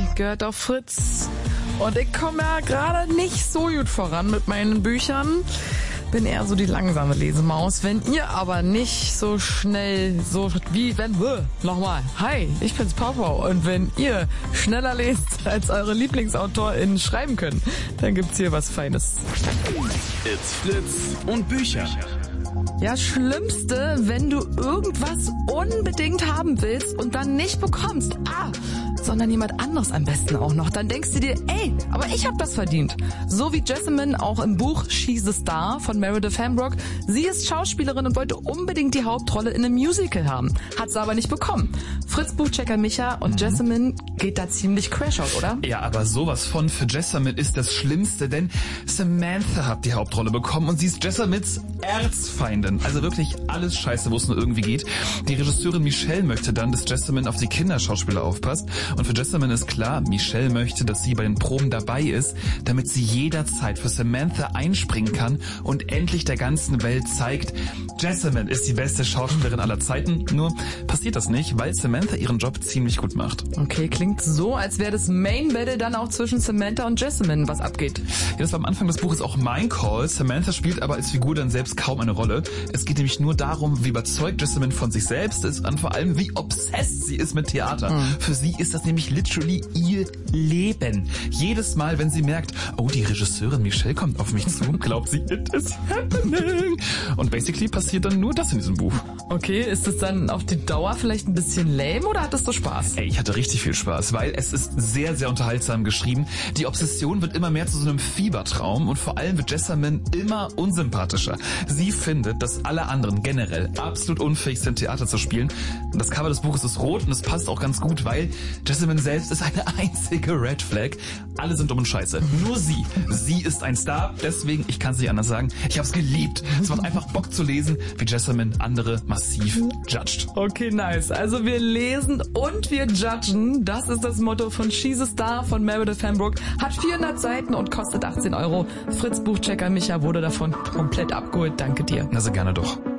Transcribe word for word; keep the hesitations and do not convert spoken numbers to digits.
gehört auf Fritz. Und ich komme ja gerade nicht so gut voran mit meinen Büchern. Bin eher so die langsame Lesemaus. Wenn ihr aber nicht so schnell, so wie wenn wir, nochmal, hi, ich bin's Popo. Und wenn ihr schneller lest, als eure LieblingsautorInnen schreiben können, dann gibt's hier was Feines. It's Fritz und Bücher. Ja, Schlimmste, wenn du irgendwas unbedingt haben willst und dann nicht bekommst. Ah, sondern jemand anderes am besten auch noch. Dann denkst du dir, ey, aber ich hab das verdient. So wie Jessamine auch im Buch She's a Star von Meredith Hambrook. Sie ist Schauspielerin und wollte unbedingt die Hauptrolle in einem Musical haben. Hat sie aber nicht bekommen. Fritz-Buchchecker Micha und mhm. Jessamine geht da ziemlich Crashout, oder? Ja, aber sowas von für Jessamine ist das Schlimmste, denn Samantha hat die Hauptrolle bekommen und sie ist Jessamines Erzfeindin. Also wirklich alles scheiße, wo es nur irgendwie geht. Die Regisseurin Michelle möchte dann, dass Jessamine auf die Kinderschauspieler aufpasst. Und für Jessamine ist klar, Michelle möchte, dass sie bei den Proben dabei ist, damit sie jederzeit für Samantha einspringen kann und endlich der ganzen Welt zeigt, Jessamine ist die beste Schauspielerin aller Zeiten. Nur passiert das nicht, weil Samantha ihren Job ziemlich gut macht. Okay, klingt so, als wäre das Main Battle dann auch zwischen Samantha und Jessamine, was abgeht. Ja, das war am Anfang des Buches auch mein Call. Samantha spielt aber als Figur dann selbst kaum eine Rolle. Es geht nämlich nur darum, wie überzeugt Jessamine von sich selbst ist und vor allem, wie obsessed sie ist mit Theater. Mhm. Für sie ist das nämlich literally ihr Leben. Jedes Mal, wenn sie merkt, oh, die Regisseurin Michelle kommt auf mich zu, glaubt sie, it is happening. Und basically passiert dann nur das in diesem Buch. Okay, ist es dann auf die Dauer vielleicht ein bisschen lame oder hattest du Spaß? Ey, ich hatte richtig viel Spaß, weil es ist sehr, sehr unterhaltsam geschrieben. Die Obsession wird immer mehr zu so einem Fiebertraum und vor allem wird Jessamine immer unsympathischer. Sie findet, dass alle anderen generell absolut unfähig sind, Theater zu spielen. Und das Cover des Buches ist rot und es passt auch ganz gut, weil Jessamine selbst ist eine einzige Red Flag. Alle sind dumm und scheiße. Nur sie. Sie ist ein Star. Deswegen, ich kann es nicht anders sagen, ich habe es geliebt. Es macht einfach Bock zu lesen, wie Jessamine andere massiv judged. Okay, nice. Also wir lesen und wir judgen. Das ist das Motto von She's a Star von Meredith Hambrook. Hat vierhundert Seiten und kostet achtzehn Euro. Fritz Buchchecker Micha wurde davon komplett abgeholt. Danke dir. Also gerne doch.